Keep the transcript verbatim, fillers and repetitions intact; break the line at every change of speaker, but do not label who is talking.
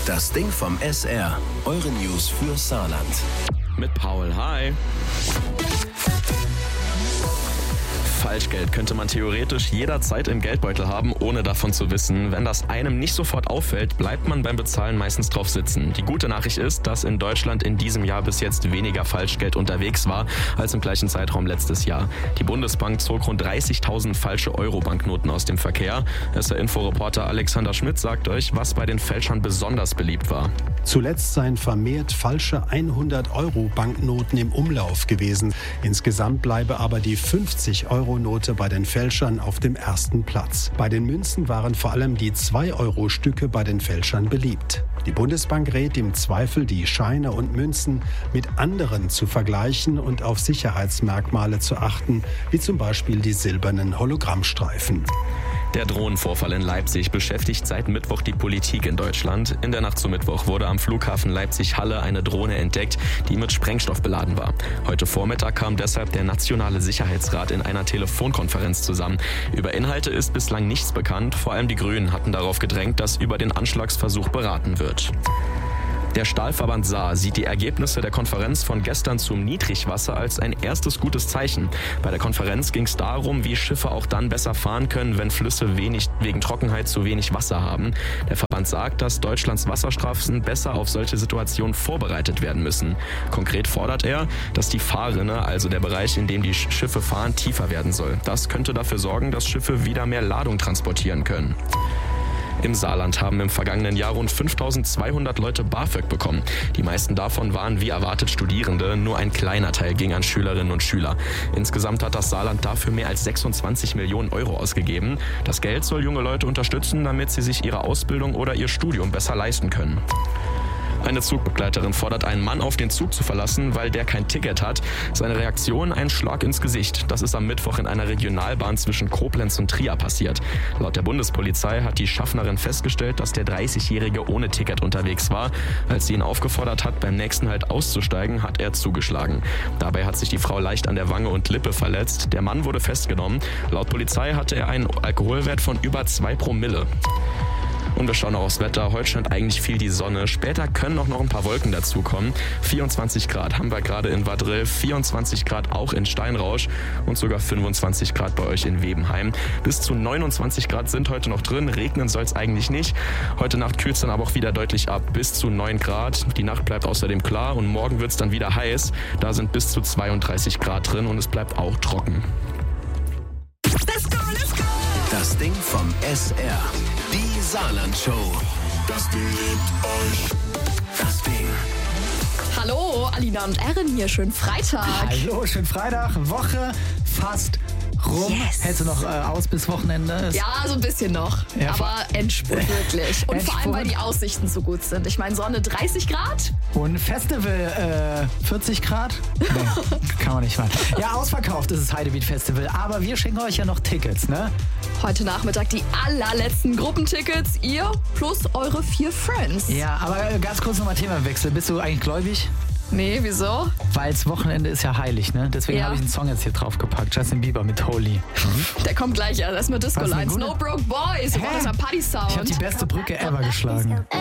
Das Ding vom S R. Eure News für Saarland.
Mit Paul, hi. Falschgeld könnte man theoretisch jederzeit im Geldbeutel haben, ohne davon zu wissen. Wenn das einem nicht sofort auffällt, bleibt man beim Bezahlen meistens drauf sitzen. Die gute Nachricht ist, dass in Deutschland in diesem Jahr bis jetzt weniger Falschgeld unterwegs war als im gleichen Zeitraum letztes Jahr. Die Bundesbank zog rund dreißigtausend falsche Euro-Banknoten aus dem Verkehr. S R-Info-Reporter Alexander Schmidt sagt euch, was bei den Fälschern besonders beliebt war.
Zuletzt seien vermehrt falsche hundert-Euro-Banknoten im Umlauf gewesen. Insgesamt bleibe aber die fünfzig-Euro-Note bei den Fälschern auf dem ersten Platz. Bei den Münzen waren vor allem die zwei-Euro-Stücke bei den Fälschern beliebt. Die Bundesbank rät im Zweifel, die Scheine und Münzen mit anderen zu vergleichen und auf Sicherheitsmerkmale zu achten, wie zum Beispiel die silbernen Hologrammstreifen.
Der Drohnenvorfall in Leipzig beschäftigt seit Mittwoch die Politik in Deutschland. In der Nacht zu Mittwoch wurde am Flughafen Leipzig-Halle eine Drohne entdeckt, die mit Sprengstoff beladen war. Heute Vormittag kam deshalb der Nationale Sicherheitsrat in einer Telefonkonferenz zusammen. Über Inhalte ist bislang nichts bekannt. Vor allem die Grünen hatten darauf gedrängt, dass über den Anschlagsversuch beraten wird. Der Stahlverband Saar sieht die Ergebnisse der Konferenz von gestern zum Niedrigwasser als ein erstes gutes Zeichen. Bei der Konferenz ging es darum, wie Schiffe auch dann besser fahren können, wenn Flüsse wenig, wegen Trockenheit zu wenig Wasser haben. Der Verband sagt, dass Deutschlands Wasserstraßen besser auf solche Situationen vorbereitet werden müssen. Konkret fordert er, dass die Fahrrinne, also der Bereich, in dem die Schiffe fahren, tiefer werden soll. Das könnte dafür sorgen, dass Schiffe wieder mehr Ladung transportieren können. Im Saarland haben im vergangenen Jahr rund fünftausendzweihundert Leute BAföG bekommen. Die meisten davon waren wie erwartet Studierende, nur ein kleiner Teil ging an Schülerinnen und Schüler. Insgesamt hat das Saarland dafür mehr als sechsundzwanzig Millionen Euro ausgegeben. Das Geld soll junge Leute unterstützen, damit sie sich ihre Ausbildung oder ihr Studium besser leisten können. Eine Zugbegleiterin fordert einen Mann auf, den Zug zu verlassen, weil der kein Ticket hat. Seine Reaktion: ein Schlag ins Gesicht. Das ist am Mittwoch in einer Regionalbahn zwischen Koblenz und Trier passiert. Laut der Bundespolizei hat die Schaffnerin festgestellt, dass der dreißigjährige ohne Ticket unterwegs war. Als sie ihn aufgefordert hat, beim nächsten Halt auszusteigen, hat er zugeschlagen. Dabei hat sich die Frau leicht an der Wange und Lippe verletzt. Der Mann wurde festgenommen. Laut Polizei hatte er einen Alkoholwert von über zwei Promille. Und wir schauen auch aufs Wetter. Heute scheint eigentlich viel die Sonne. Später können auch noch ein paar Wolken dazukommen. vierundzwanzig Grad haben wir gerade in Vadril, vierundzwanzig Grad auch in Steinrausch und sogar fünfundzwanzig Grad bei euch in Webenheim. Bis zu neunundzwanzig Grad sind heute noch drin. Regnen soll es eigentlich nicht. Heute Nacht kühlt es dann aber auch wieder deutlich ab. Bis zu neun Grad. Die Nacht bleibt außerdem klar und morgen wird es dann wieder heiß. Da sind bis zu zweiunddreißig Grad drin und es bleibt auch trocken.
Let's go, let's go. Das Ding vom S R. Die Saarland-Show. Das Ding liebt euch. Das Ding.
Hallo, Alina und Erin hier. Schönen Freitag.
Hallo, schönen Freitag. Woche fast rum.
Yes.
Hältst du noch äh, aus bis Wochenende?
Ja, so ein bisschen noch.
Ja,
aber Endspurt wirklich. Und
Endspurt.
vor allem, weil die Aussichten so gut sind. Ich meine, Sonne dreißig Grad.
Und Festival äh, vierzig Grad? Nee, kann man nicht machen. Ja, ausverkauft ist das Heidebeat Festival. Aber wir schenken euch ja noch Tickets, ne?
Heute Nachmittag die allerletzten Gruppentickets. Ihr plus eure vier Friends.
Ja, aber äh, ganz kurz nochmal Themawechsel. Bist du eigentlich gläubig?
Nee, wieso?
Weil das Wochenende ist ja heilig, ne? Deswegen
Ja.
habe ich einen Song jetzt hier draufgepackt. Justin Bieber mit Holy.
Der kommt gleich. Erstmal Disco
Was, eine
Lines.
gute?
No Broke Boys. Wir
Hä?
brauchen erstmal Party-Sound.
Ich habe die beste Brücke ever geschlagen.